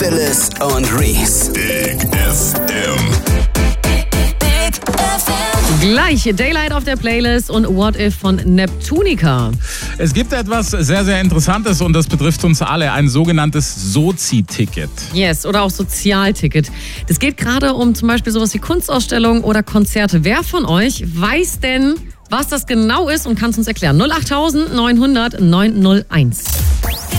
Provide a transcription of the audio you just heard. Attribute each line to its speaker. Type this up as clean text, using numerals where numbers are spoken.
Speaker 1: Phyllis und Reese.
Speaker 2: Big FM.
Speaker 3: Gleich Daylight auf der Playlist und What If von Neptunica.
Speaker 4: Es gibt etwas sehr, sehr Interessantes und das betrifft uns alle, ein sogenanntes Sozi-Ticket.
Speaker 3: Yes, oder auch Sozialticket. Das geht gerade um zum Beispiel sowas wie Kunstausstellungen oder Konzerte. Wer von euch weiß denn, was das genau ist und kann es uns erklären? 08900 901.